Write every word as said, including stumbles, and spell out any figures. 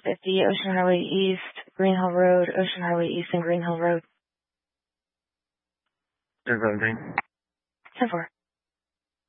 fifty, Ocean Highway East, Green Hill Road, Ocean Highway East, and Green Hill Road. They're going green. ten four.